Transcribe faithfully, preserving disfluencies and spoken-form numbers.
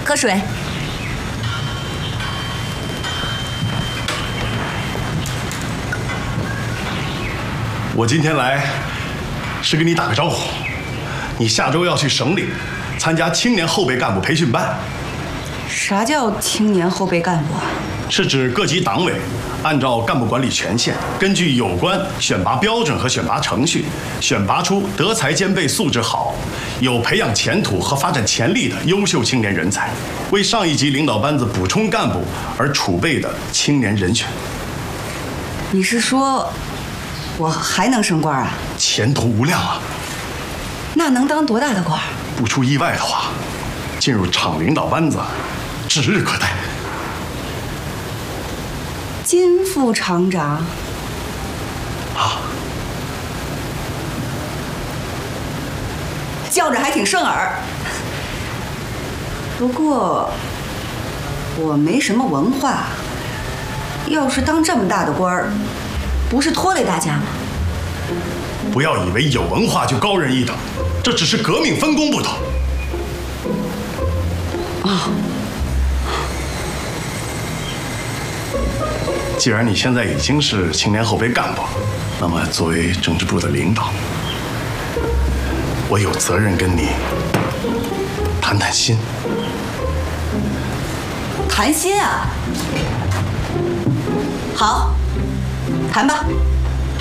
喝水。 我今天来是跟你打个招呼，你下周要去省里参加青年后备干部培训班。 啥叫青年后备干部啊？ 是指各级党委按照干部管理权限，根据有关选拔标准和选拔程序，选拔出德才兼备、素质好、有培养前途和发展潜力的优秀青年人才，为上一级领导班子补充干部而储备的青年人选。 你是说，我还能升官啊？ 前途无量啊！ 那能当多大的官？ 不出意外的话，进入厂领导班子，指日可待。 金副厂长啊， 叫着还挺顺耳。不过我没什么文化，要是当这么大的官儿，不是拖累大家吗？ 不要以为有文化就高人一等，这只是革命分工不同。 啊。 既然你现在已经是青年后备干部，那么作为政治部的领导，我有责任跟你谈谈心。 谈心啊？好，谈吧。